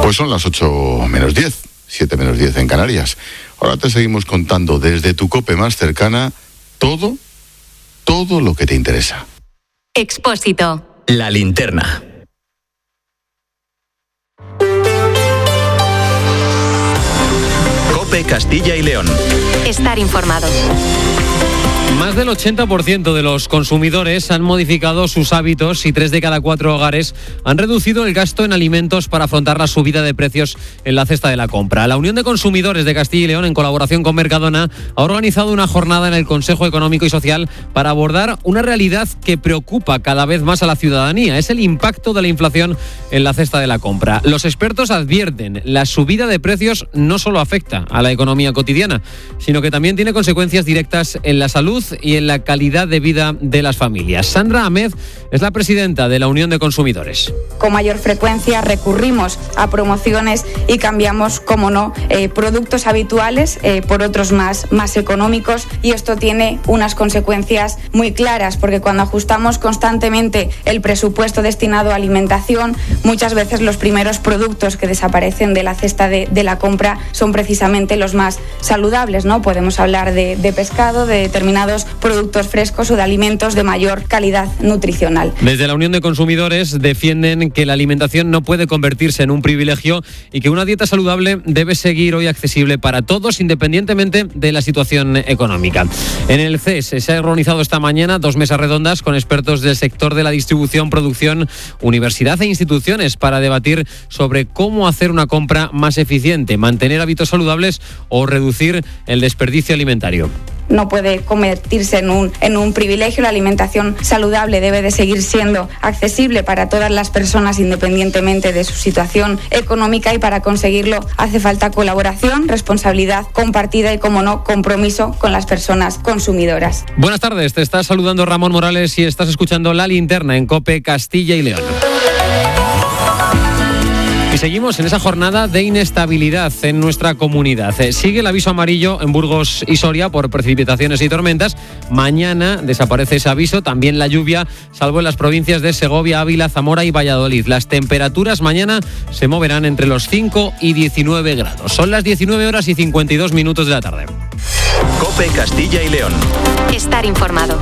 Pues son las 8 menos 10, 7 menos 10 en Canarias. Ahora te seguimos contando desde tu COPE más cercana todo lo que te interesa. Expósito. La linterna. COPE Castilla y León. Estar informado. Más del 80% de los consumidores han modificado sus hábitos y 3 de cada 4 hogares han reducido el gasto en alimentos para afrontar la subida de precios en la cesta de la compra. La Unión de Consumidores de Castilla y León, en colaboración con Mercadona, ha organizado una jornada en el Consejo Económico y Social para abordar una realidad que preocupa cada vez más a la ciudadanía. Es el impacto de la inflación en la cesta de la compra. Los expertos advierten, la subida de precios no solo afecta a la economía cotidiana, sino que también tiene consecuencias directas en la salud y en la calidad de vida de las familias. Sandra Ahmed es la presidenta de la Unión de Consumidores. Con mayor frecuencia recurrimos a promociones y cambiamos, como no, productos habituales por otros más económicos, y esto tiene unas consecuencias muy claras, porque cuando ajustamos constantemente el presupuesto destinado a alimentación, muchas veces los primeros productos que desaparecen de la cesta de la compra son precisamente los más saludables, ¿no? Podemos hablar de pescado, de determinados productos frescos o de alimentos de mayor calidad nutricional. Desde la Unión de Consumidores defienden que la alimentación no puede convertirse en un privilegio y que una dieta saludable debe seguir hoy accesible para todos, independientemente de la situación económica. En el CES se ha organizado esta mañana 2 mesas redondas con expertos del sector de la distribución, producción, universidad e instituciones para debatir sobre cómo hacer una compra más eficiente, mantener hábitos saludables o reducir el desperdicio alimentario. No puede convertirse en un privilegio. La alimentación saludable debe de seguir siendo accesible para todas las personas, independientemente de su situación económica, y para conseguirlo hace falta colaboración, responsabilidad compartida y, como no, compromiso con las personas consumidoras. Buenas tardes, te está saludando Ramón Morales y estás escuchando La Linterna en COPE Castilla y León. Y seguimos en esa jornada de inestabilidad en nuestra comunidad. Sigue el aviso amarillo en Burgos y Soria por precipitaciones y tormentas. Mañana desaparece ese aviso, también la lluvia, salvo en las provincias de Segovia, Ávila, Zamora y Valladolid. Las temperaturas mañana se moverán entre los 5 y 19 grados. Son las 19 horas y 52 minutos de la tarde. COPE Castilla y León. Estar informado.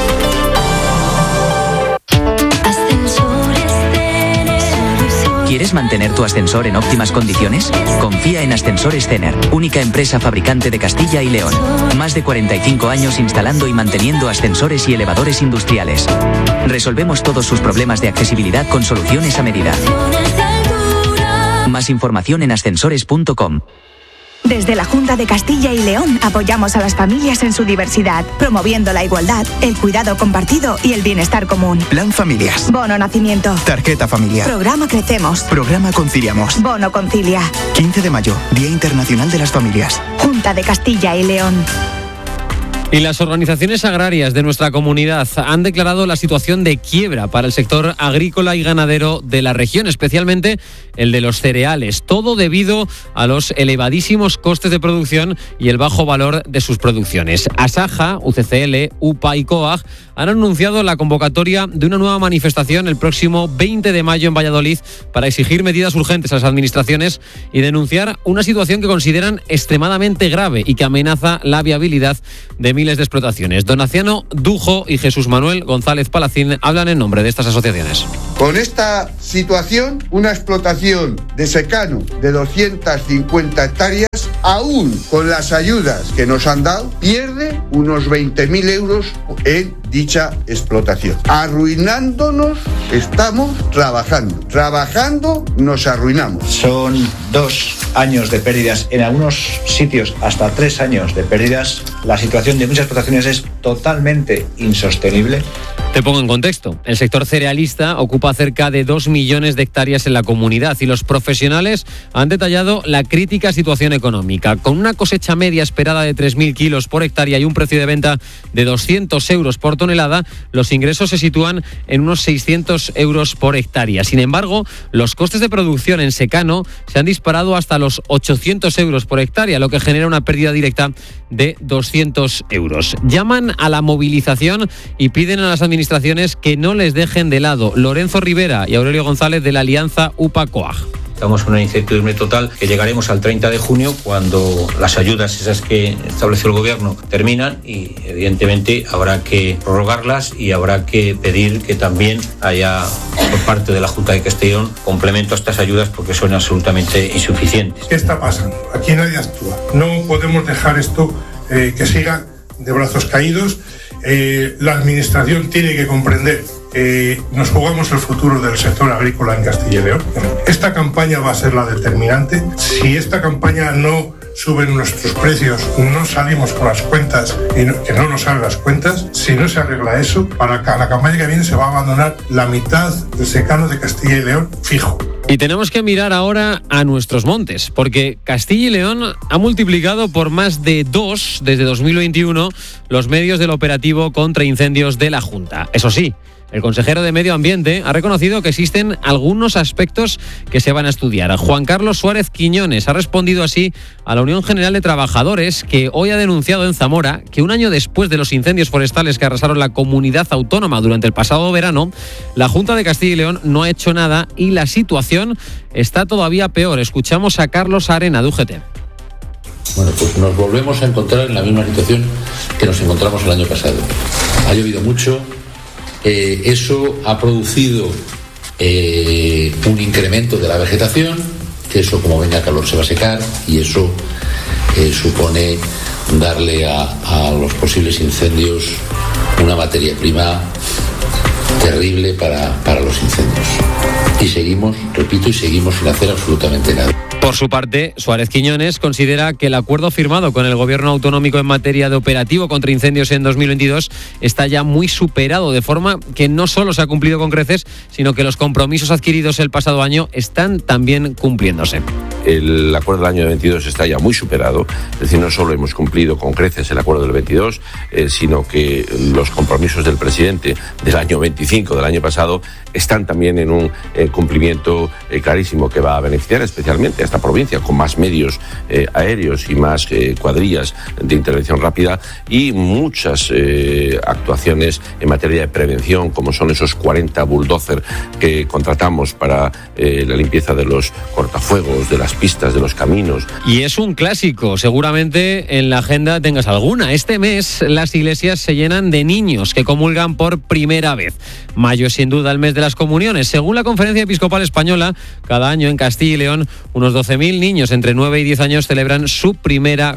¿Quieres mantener tu ascensor en óptimas condiciones? Confía en Ascensores Cener, única empresa fabricante de Castilla y León. Más de 45 años instalando y manteniendo ascensores y elevadores industriales. Resolvemos todos sus problemas de accesibilidad con soluciones a medida. Más información en ascensores.com. Desde la Junta de Castilla y León apoyamos a las familias en su diversidad, promoviendo la igualdad, el cuidado compartido y el bienestar común. Plan Familias. Bono Nacimiento. Tarjeta familiar. Programa Crecemos. Programa Conciliamos. Bono Concilia. 15 de mayo, Día Internacional de las Familias. Junta de Castilla y León. Y las organizaciones agrarias de nuestra comunidad han declarado la situación de quiebra para el sector agrícola y ganadero de la región, especialmente el de los cereales, todo debido a los elevadísimos costes de producción y el bajo valor de sus producciones. Asaja, UCCL, UPA y COAG han anunciado la convocatoria de una nueva manifestación el próximo 20 de mayo en Valladolid para exigir medidas urgentes a las administraciones y denunciar una situación que consideran extremadamente grave y que amenaza la viabilidad de miles de explotaciones. Donaciano Dujo y Jesús Manuel González Palacín hablan en nombre de estas asociaciones. Con esta situación, una explotación de secano de 250 hectáreas, aún con las ayudas que nos han dado, pierde unos 20.000 euros en dicha explotación. Arruinándonos estamos trabajando nos arruinamos. Son 2 años de pérdidas, en algunos sitios hasta 3 años de pérdidas. La situación de muchas explotaciones es totalmente insostenible. Te pongo en contexto. El sector cerealista ocupa cerca de 2 millones de hectáreas en la comunidad y los profesionales han detallado la crítica situación económica. Con una cosecha media esperada de 3.000 kilos por hectárea y un precio de venta de 200 euros por tonelada, los ingresos se sitúan en unos 600 euros por hectárea. Sin embargo, los costes de producción en secano se han disparado hasta los 800 euros por hectárea, lo que genera una pérdida directa de 200 euros. Llaman a la movilización y piden a las administraciones que no les dejen de lado. Lorenzo Rivera y Aurelio González de la Alianza UPA-COAG. Estamos en una incertidumbre total que llegaremos al 30 de junio cuando las ayudas esas que estableció el Gobierno terminan y evidentemente habrá que prorrogarlas y habrá que pedir que también haya por parte de la Junta de Castilla y León complemento a estas ayudas porque son absolutamente insuficientes. ¿Qué está pasando? Aquí nadie actúa. No podemos dejar esto que siga de brazos caídos. La Administración tiene que comprender que nos jugamos el futuro del sector agrícola en Castilla y León. Esta campaña va a ser la determinante. Si esta campaña no suben nuestros precios, no salimos con las cuentas y que no nos salgan las cuentas. Si no se arregla eso, para la campaña que viene se va a abandonar la mitad del secano de Castilla y León fijo. Y tenemos que mirar ahora a nuestros montes, porque Castilla y León ha multiplicado por más de 2 desde 2021 los medios del operativo contra incendios de la Junta. Eso sí, el consejero de Medio Ambiente ha reconocido que existen algunos aspectos que se van a estudiar. Juan Carlos Suárez Quiñones ha respondido así a la Unión General de Trabajadores, que hoy ha denunciado en Zamora que un año después de los incendios forestales que arrasaron la comunidad autónoma durante el pasado verano, la Junta de Castilla y León no ha hecho nada y la situación está todavía peor. Escuchamos a Carlos Arena, de UGT. Bueno, pues nos volvemos a encontrar en la misma situación que nos encontramos el año pasado. Ha llovido mucho. Eso ha producido un incremento de la vegetación, que eso como venga calor se va a secar y eso supone darle a los posibles incendios una materia prima terrible para los incendios. Y seguimos sin hacer absolutamente nada. Por su parte, Suárez Quiñones considera que el acuerdo firmado con el Gobierno autonómico en materia de operativo contra incendios en 2022 está ya muy superado, de forma que no solo se ha cumplido con creces, sino que los compromisos adquiridos el pasado año están también cumpliéndose. El acuerdo del año 22 está ya muy superado, es decir, no solo hemos cumplido con creces el acuerdo del 22, sino que los compromisos del presidente del año 25, del año pasado, están también en un cumplimiento clarísimo que va a beneficiar especialmente a esta provincia, con más medios aéreos y más cuadrillas de intervención rápida y muchas actuaciones en materia de prevención, como son esos 40 bulldozer que contratamos para la limpieza de los cortafuegos, de las pistas, de los caminos. Y es un clásico, seguramente en la agenda tengas alguna. Este mes las iglesias se llenan de niños que comulgan por primera vez. Mayo es sin duda el mes de las comuniones. Según la Conferencia Episcopal Española, cada año en Castilla y León unos 12.000 niños entre 9 y 10 años celebran su primera